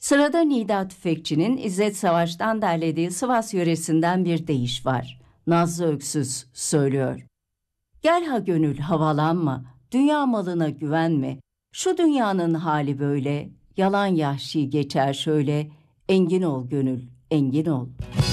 Sırada Nida Tüfekçi'nin İzzet Savaş'tan derlediği Sivas yöresinden bir deyiş var. Nazlı Öksüz söylüyor. Gel ha gönül havalanma, dünya malına güvenme. Şu dünyanın hali böyle, yalan yahşi geçer şöyle. Engin ol gönül, engin ol.